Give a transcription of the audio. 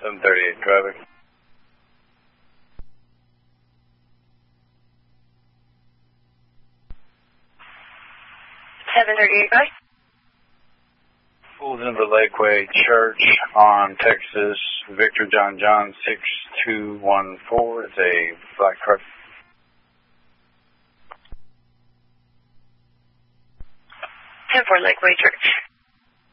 738 traffic. 738, bye. Pulled into Lakeway Church on Texas, Victor John 6214. It's a black truck. 10-4 Lakeway Church.